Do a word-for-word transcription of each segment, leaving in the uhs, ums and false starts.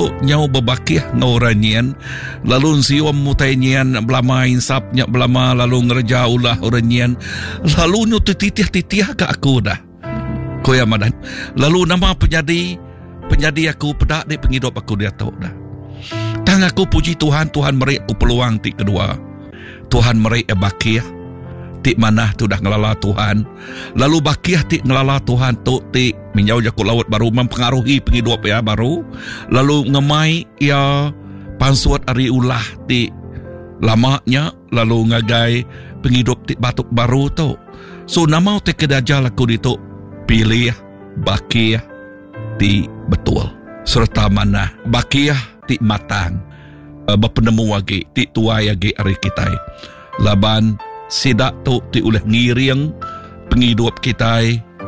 to nyau bebakiah ngauranian lalu siwam mutainian belama insapnya belama lalu ngerja ulah oranian lalu nyu titih-titih ke aku dah koya madan lalu nama penyadi penyadi aku pedak di penghidup aku dia tahu dah tang aku puji Tuhan Tuhan meri aku peluang ti kedua Tuhan meri bakiah ti manah tu dah ngelala Tuhan lalu bakiah ti ngelala Tuhan tu ti minjau jaku laut baru mempengaruhi penghidup ya baru lalu ngemai ya pansuat ari ulah ti lamanya lalu ngagai penghidup ti batuk baru tu so nama te kedaja laku ditu pilih bakiah ti betul serta manah bakiah ti matang uh, berpenemu wagi ti tua yagi ari kita laban sidak tu ti oleh ngiring penghidup kita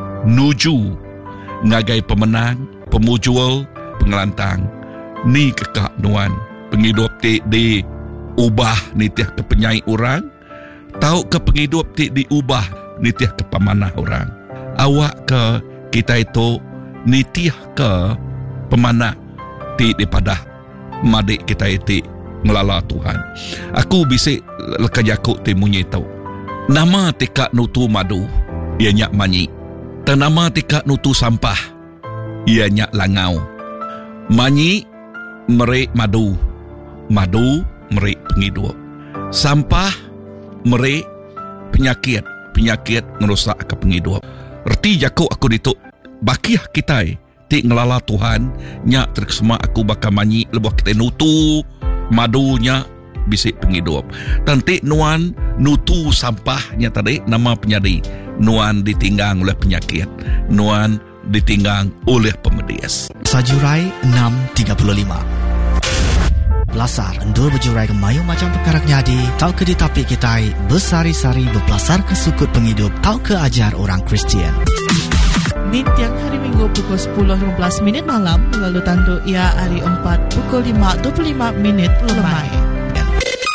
nuju ngagai pemenang, pemujual, pengelantang. Ni kekak nuan penghidup ti di ubah nitiah ke penyai orang, tahu ke penghidup ti diubah nitiah ke pemanah orang. Awak ke kita itu nitiah ke pemanah ti daripada madik kita itu ngelala Tuhan. Aku bisik lekajaku ti munyi tau. Nama tika nutu madu, ia nyak manyi. Tanama tika nutu sampah, ia nyak langau. Manyi merik madu, madu merik penghidup. Sampah merik penyakit, penyakit ngerusak ke penghidup. Erti jaku aku dituk bakiah kita ti ngelala Tuhan nyak terkesema aku bakal manyi lebuh kita nutu madunya bisik penghidup. Tanti nuan nutu sampahnya tadi nama penyadi. Nuan ditinggang oleh penyakit. Nuan ditinggang oleh pemedias. Sajurai enam tiga puluh lima. Belasar endur berjurai kemayu macam perkara nyadi. Tau ke ditapi kita bersari-sari berbelasar ke sukut penghidup. Tau ke ajar orang Kristian. Di tiang hari Minggu pukul sepuluh lima belas minit malam, lalu tandu ia hari empat pukul lima dua puluh lima minit lemai.